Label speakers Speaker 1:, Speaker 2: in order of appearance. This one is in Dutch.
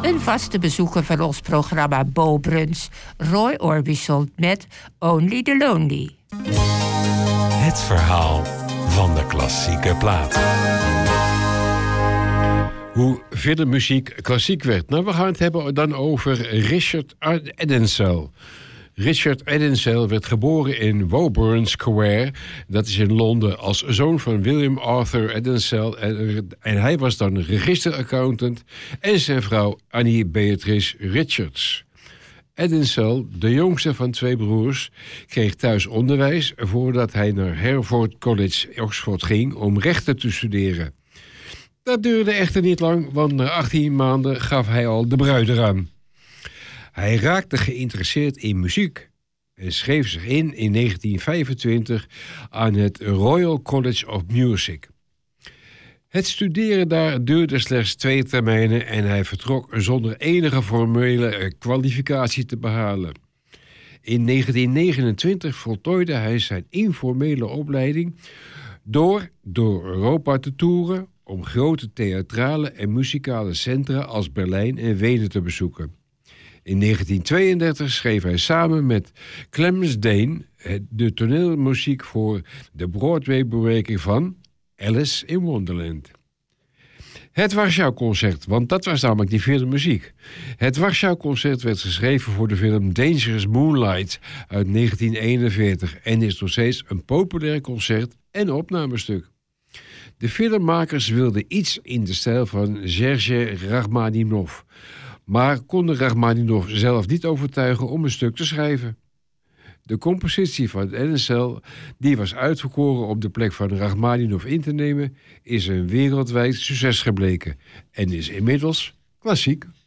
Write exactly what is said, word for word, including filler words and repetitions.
Speaker 1: Een vaste bezoeker van ons programma Bo Bruns, Roy Orbison met Only the Lonely.
Speaker 2: Het verhaal van de klassieke plaat. Hoe filmmuziek klassiek werd. Nou, we gaan het hebben dan over Richard Edensell. Richard Edensell werd geboren in Woburn Square, dat is in Londen, als zoon van William Arthur Edensell. En, en hij was dan registeraccountant en zijn vrouw Annie Beatrice Richards. Edensell, de jongste van twee broers, kreeg thuis onderwijs voordat hij naar Hereford College, Oxford, ging om rechten te studeren. Dat duurde echter niet lang, want na achttien maanden gaf hij al de bruid eraan. Hij raakte geïnteresseerd in muziek en schreef zich in in negentien vijfentwintig aan het Royal College of Music. Het studeren daar duurde slechts twee termijnen en hij vertrok zonder enige formele kwalificatie te behalen. In negentien negenentwintig voltooide hij zijn informele opleiding door door Europa te toeren om grote theatrale en muzikale centra als Berlijn en Wenen te bezoeken. In negentien tweeëndertig schreef hij samen met Clemens Dane de toneelmuziek voor de Broadway-bewerking van Alice in Wonderland. Het Warschau-concert, want dat was namelijk die filmmuziek. Het Warschau-concert werd geschreven voor de film Dangerous Moonlight uit negentien eenenveertig en is nog steeds een populair concert en opnamestuk. De filmmakers wilden iets in de stijl van Sergej Rachmaninov, maar konden Rachmaninov zelf niet overtuigen om een stuk te schrijven. De compositie van Edensell, die was uitverkoren om de plek van Rachmaninov in te nemen, is een wereldwijd succes gebleken en is inmiddels klassiek.